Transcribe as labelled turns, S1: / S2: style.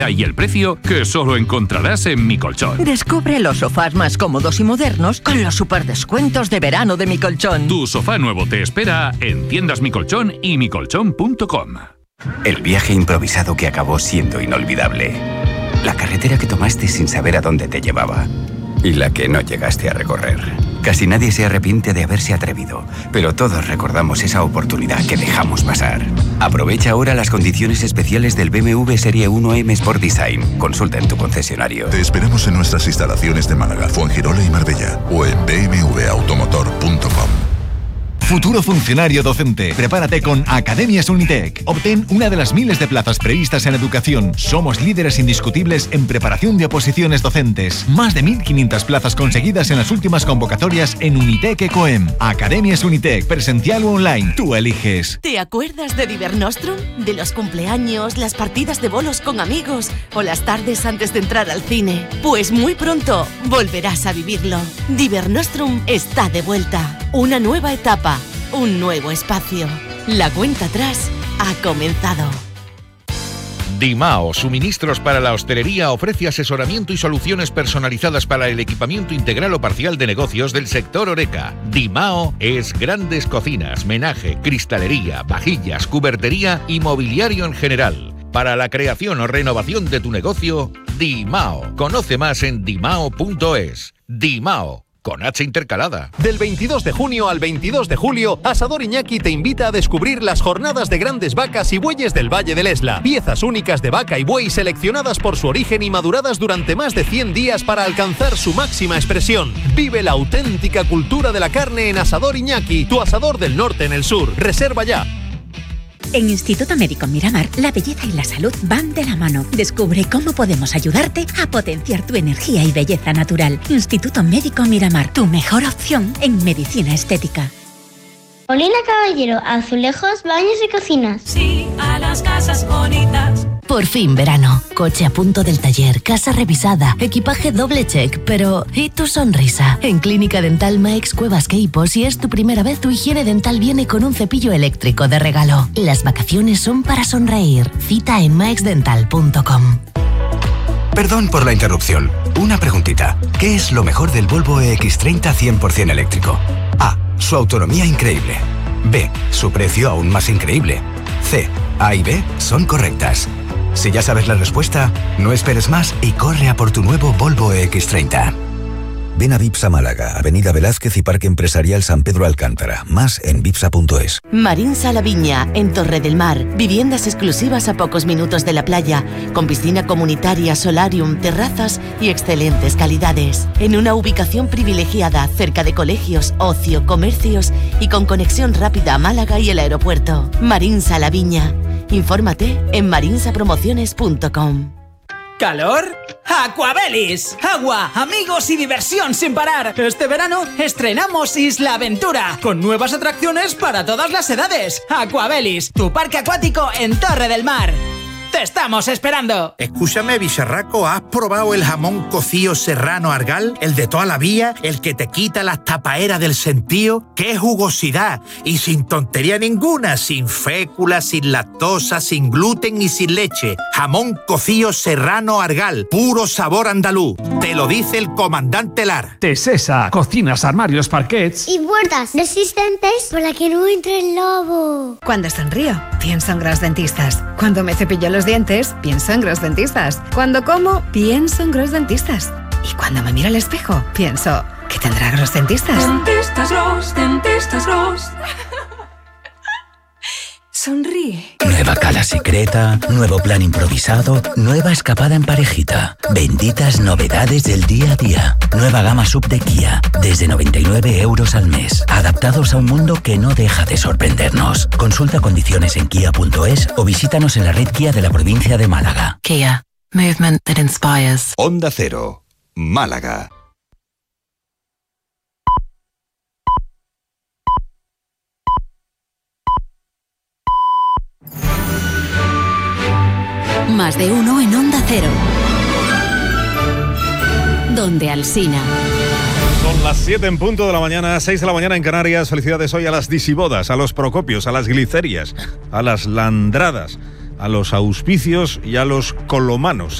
S1: Y el precio que solo encontrarás en Mi Colchón.
S2: Descubre los sofás más cómodos y modernos con los superdescuentos de verano de Mi Colchón.
S1: Tu sofá nuevo te espera en tiendas Mi Colchón y micolchón.com.
S3: El viaje improvisado que acabó siendo inolvidable. La carretera que tomaste sin saber a dónde te llevaba. Y la que no llegaste a recorrer. Casi nadie se arrepiente de haberse atrevido, pero todos recordamos esa oportunidad que dejamos pasar. Aprovecha ahora las condiciones especiales del BMW Serie 1 M Sport Design. Consulta en tu concesionario.
S4: Te esperamos en nuestras instalaciones de Málaga, Fuengirola y Marbella o en bmwautomotor.com.
S5: Futuro funcionario docente. Prepárate con Academias Unitec. Obtén una de las miles de plazas previstas en educación. Somos líderes indiscutibles en preparación de oposiciones docentes. Más de 1.500 plazas conseguidas en las últimas convocatorias en Unitec Ecoem. Academias Unitec, presencial o online. Tú eliges.
S6: ¿Te acuerdas de Divernostrum? De los cumpleaños, las partidas de bolos con amigos o las tardes antes de entrar al cine. Pues muy pronto volverás a vivirlo. Divernostrum está de vuelta. Una nueva etapa. Un nuevo espacio. La cuenta atrás ha comenzado.
S7: Dimao, suministros para la hostelería, ofrece asesoramiento y soluciones personalizadas para el equipamiento integral o parcial de negocios del sector Horeca. Dimao es grandes cocinas, menaje, cristalería, vajillas, cubertería y mobiliario en general. Para la creación o renovación de tu negocio, Dimao. Conoce más en dimao.es. Dimao, con H intercalada.
S8: Del 22 de junio al 22 de julio, Asador Iñaki te invita a descubrir las jornadas de grandes vacas y bueyes del Valle del Esla. Piezas únicas de vaca y buey seleccionadas por su origen y maduradas durante más de 100 días para alcanzar su máxima expresión. Vive la auténtica cultura de la carne en Asador Iñaki, tu asador del norte en el sur. Reserva ya.
S9: En Instituto Médico Miramar, la belleza y la salud van de la mano. Descubre cómo podemos ayudarte a potenciar tu energía y belleza natural. Instituto Médico Miramar, tu mejor opción en medicina estética.
S10: Molina Caballero, azulejos, baños y cocinas.
S11: Sí, a las casas bonitas.
S12: Por fin verano. Coche a punto del taller, casa revisada, equipaje doble check, pero ¿y tu sonrisa? En Clínica Dental Maix Cuevas Queipo, si es tu primera vez, tu higiene dental viene con un cepillo eléctrico de regalo. Las vacaciones son para sonreír. Cita en maixdental.com.
S3: Perdón por la interrupción. Una preguntita. ¿Qué es lo mejor del Volvo EX30 100% eléctrico? A. Su autonomía increíble. B. Su precio aún más increíble. C. A y B son correctas. Si ya sabes la respuesta, no esperes más y corre a por tu nuevo Volvo EX30.
S13: Ven a Vipsa Málaga, Avenida Velázquez y Parque Empresarial San Pedro Alcántara. Más en vipsa.es.
S6: Marinsa La Viña, en Torre del Mar. Viviendas exclusivas a pocos minutos de la playa, con piscina comunitaria, solarium, terrazas y excelentes calidades. En una ubicación privilegiada, cerca de colegios, ocio, comercios y con conexión rápida a Málaga y el aeropuerto. Marinsa La Viña. Infórmate en marinsapromociones.com.
S14: ¿Calor? ¡Aquabelis! Agua, amigos y diversión sin parar. Este verano estrenamos Isla Aventura, con nuevas atracciones para todas las edades. Aquabelis, tu parque acuático en Torre del Mar. ¡Te estamos esperando!
S15: Escúchame, bicharraco, ¿has probado el jamón cocido serrano Argal? El de toda la vida, el que te quita las tapaeras del sentido. ¡Qué jugosidad! Y sin tontería ninguna, sin fécula, sin lactosa, sin gluten y sin leche. Jamón cocido serrano Argal, puro sabor andaluz. Te lo dice el comandante Lar.
S16: Tesesa, cocinas, armarios, parquets
S10: y puertas resistentes para que no entre el lobo.
S17: Cuando sonrío, pienso en Gros Dentistas. Cuando me cepillo los dientes, pienso en Gros Dentistas. Cuando como, pienso en Gros Dentistas. Y cuando me miro al espejo, pienso, ¿qué tendrá Gros Dentistas?
S11: Dentistas Gros, Dentistas Gros. Sonríe.
S18: Nueva cala secreta, nuevo plan improvisado, nueva escapada en parejita. Benditas novedades del día a día. Nueva gama sub de Kia, desde 99 € al mes. Adaptados a un mundo que no deja de sorprendernos. Consulta condiciones en kia.es o visítanos en la red Kia de la provincia de Málaga.
S19: Kia, movement that inspires.
S20: Onda Cero, Málaga.
S9: Más de uno en Onda Cero. Donde Alsina.
S6: Son las 7 en punto de la mañana, 6 de la mañana en Canarias. Felicidades hoy a las disibodas, a los procopios, a las glicerias, a las landradas,
S21: a los auspicios y a los colomanos.